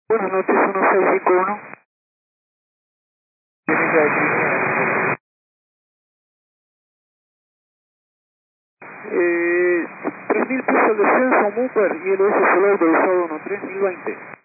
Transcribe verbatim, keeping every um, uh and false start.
Buenas noches, uno seis cinco uno. Eh, tres mil pesos de descenso, Mooper y el U S Solar del sábado uno tres mil veinte.